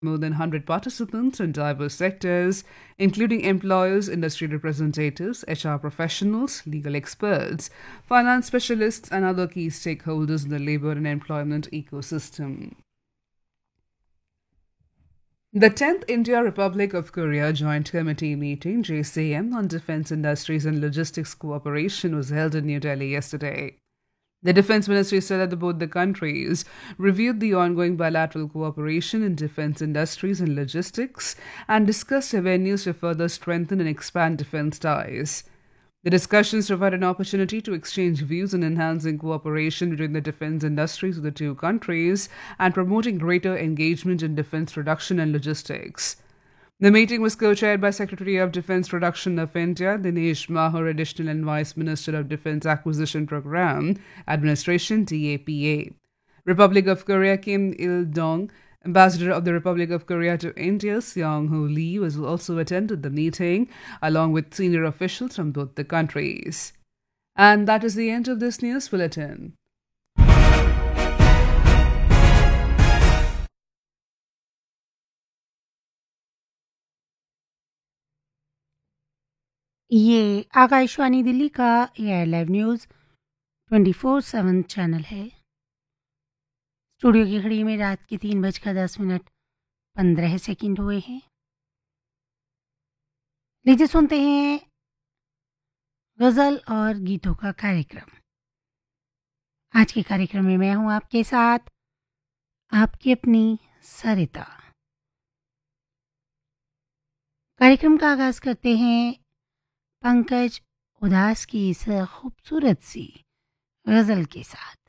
more than 100 participants in diverse sectors, including employers, industry representatives, HR professionals, legal experts, finance specialists, and other key stakeholders in the labor and employment ecosystem. The 10th India Republic of Korea Joint Committee meeting, JCM, on defense industries and logistics cooperation was held in New Delhi yesterday. The Defense Ministry said that both the countries reviewed the ongoing bilateral cooperation in defense industries and logistics and discussed avenues to further strengthen and expand defense ties. The discussions provide an opportunity to exchange views on enhancing cooperation between the defense industries of the two countries and promoting greater engagement in defense production and logistics. The meeting was co-chaired by Secretary of Defense Production of India, Dinesh Mahar, Additional and Vice Minister of Defense Acquisition Program Administration, DAPA. Republic of Korea Kim Il-dong, Ambassador of the Republic of Korea to India, Seong-ho Lee, was also attended the meeting, along with senior officials from both the countries. And that is the end of this news bulletin. ये आकाशवाणी दिल्ली का AI live news 24/7 channel है। Studio की घड़ी में रात के 3:10 हुए हैं। लीजिए सुनते हैं गज़ल और गीतों का कार्यक्रम। आज के कार्यक्रम में मैं हूं आपके साथ, आपकी अपनी सरिता। कार्यक्रम का आगाज करते हैं पंकज उदास की इस खूबसूरत सी गज़ल के साथ।